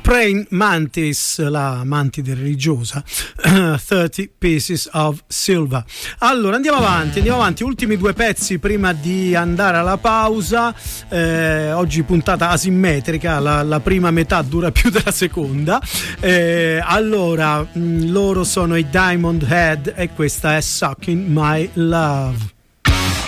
Praying Mantis, la mantide religiosa, 30 Pieces of Silver. Allora andiamo avanti, ultimi due pezzi prima di andare alla pausa. Oggi puntata asimmetrica, la prima metà dura più della seconda. Allora loro sono i Diamond Head e questa è Sucking My Love.